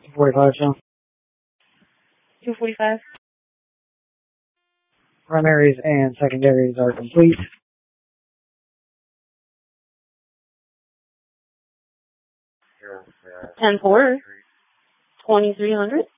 245, John. 245. Primaries and secondaries are complete. 10-4. 2300.